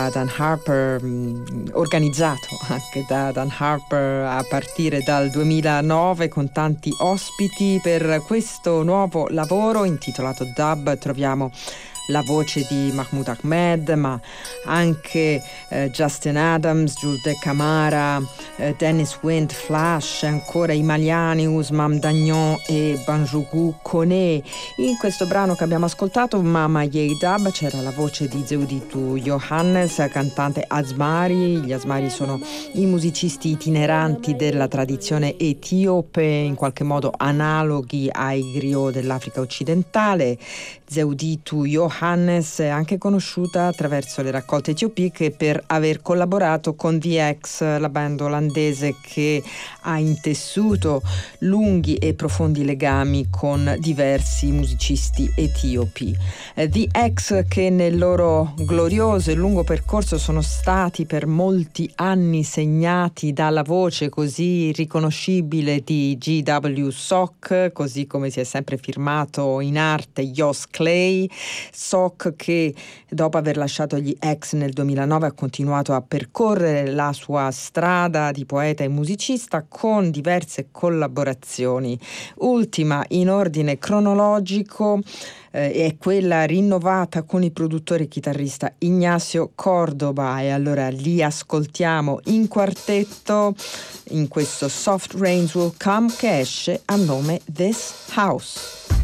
Dan Harper, organizzato anche da Dan Harper a partire dal 2009 con tanti ospiti. Per questo nuovo lavoro intitolato Dub troviamo la voce di Mahmoud Ahmed, ma anche Justin Adams, Jules de Camara, Dennis Wind, Flash, ancora i maliani Usman Dagnon e Banjougou Kone. In questo brano che abbiamo ascoltato, Mama Yei Dub, c'era la voce di Zewditu Yohannes, cantante Asmari. Gli Asmari sono i musicisti itineranti della tradizione etiope, in qualche modo analoghi ai griot dell'Africa occidentale. Zewditu Yohannes è anche conosciuta attraverso le raccolte etiopiche per aver collaborato con The X, la band olandese che ha intessuto lunghi e profondi legami con diversi musicisti etiopi. The X, che nel loro glorioso e lungo percorso sono stati per molti anni segnati dalla voce così riconoscibile di G.W. Sok, così come si è sempre firmato in arte Jos Clay. Sok, che dopo aver lasciato gli X nel 2009 ha continuato a percorrere la sua strada di poeta e musicista con diverse collaborazioni. Ultima in ordine cronologico è quella rinnovata con il produttore e chitarrista Ignacio Cordoba, e allora li ascoltiamo in quartetto in questo Soft Rains Will Come che esce a nome This House.